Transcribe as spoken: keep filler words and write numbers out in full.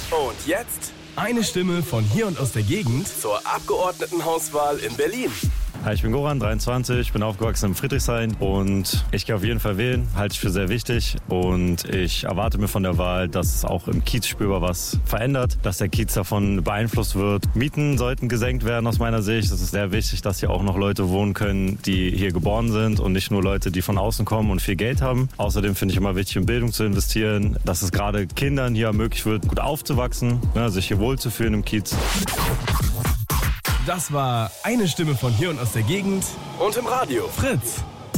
Und jetzt eine Stimme von hier und aus der Gegend zur Abgeordnetenhauswahl in Berlin. Hi, ich bin Goran, dreiundzwanzig, ich bin aufgewachsen in Friedrichshain und ich gehe auf jeden Fall wählen, halte ich für sehr wichtig und ich erwarte mir von der Wahl, dass es auch im Kiez spürbar was verändert, dass der Kiez davon beeinflusst wird. Mieten sollten gesenkt werden aus meiner Sicht. Es ist sehr wichtig, dass hier auch noch Leute wohnen können, die hier geboren sind und nicht nur Leute, die von außen kommen und viel Geld haben. Außerdem finde ich immer wichtig, in Bildung zu investieren, dass es gerade Kindern hier ermöglicht wird, gut aufzuwachsen, ne, sich hier wohlzufühlen im Kiez. Das war eine Stimme von hier und aus der Gegend Und im Radio Fritz.